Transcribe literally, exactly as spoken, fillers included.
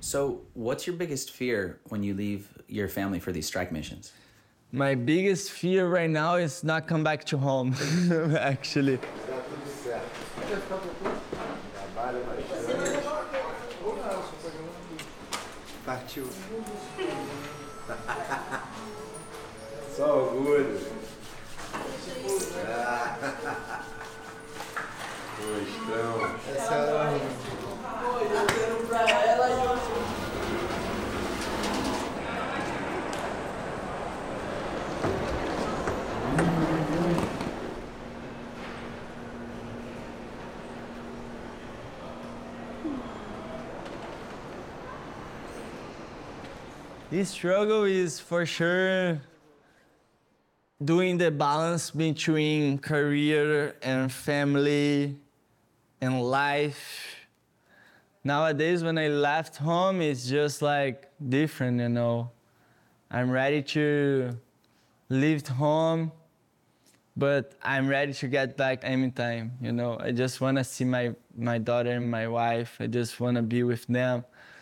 So, what's your biggest fear when you leave your family for these strike missions? My biggest fear right now is not come back to home, actually. Partiu. So good. Gostão. Essa é This struggle is for sure doing the balance between career and family and life. Nowadays, when I left home, it's just like different, you know. I'm ready to leave home, but I'm ready to get back anytime, you know. I just want to see my, my daughter and my wife. I just want to be with them.